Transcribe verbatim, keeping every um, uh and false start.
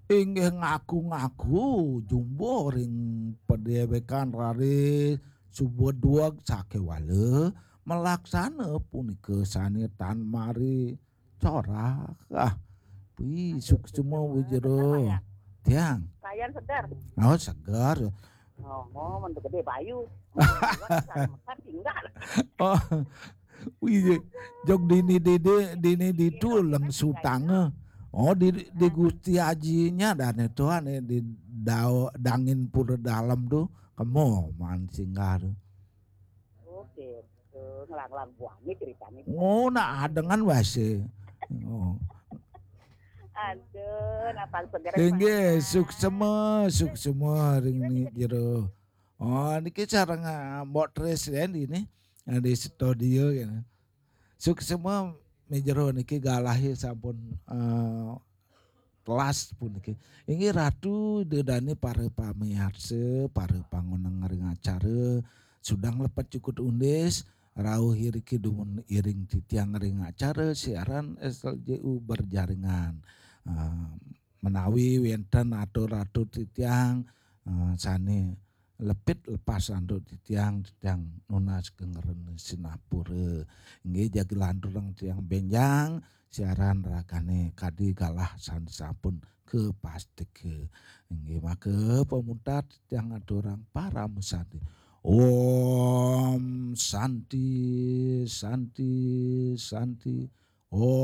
Inggih ngaku-ngaku jumbo ring padewekan rare subeduag sakewale melaksana punika sane tan mari corak ah pi Aduh, suksema suksema seger Pak wijero ya? tiang Kayan seger? oh segar Oh, mentu gede bayu. Mun liwat sare mekar tinggal. oh wih jog dini dede dini Iya ditu dong, kita leng tinggal itu. sutange oh di di Ah, Gusti Ajinya dan itu ane di dao dangin pura dalam tuh kamu man singgah tuh oh gitu. Ngelang-lang buahnya ceritanya bisa oh gitu. nak dengan wase oh Aduh, napal seger tinggi panganan. suksema Kita suksema ring kita ni tinggal di jero oh niki cara mbok tres ini di studio gitu suksema mejero niki galahi sampun eh, kelas pun iki. Ini ratu dedane para pamiarsa, para pangoneng ring acara sudang lepet cukup undis rauh hiriki dumun iring titiang ring acara siaran S L J U berjaringan. Uh, menawi wenten atur-atur titiang uh, sane lepit lepas anduk titiang titiang nunas kengeren Sinapura. Nggih jagi landurang tiang benjang siaran rakane kadi galah san sampun ke pasti ke nggih make pemutat yang adorang para musadi Om Santi Santi Santi Om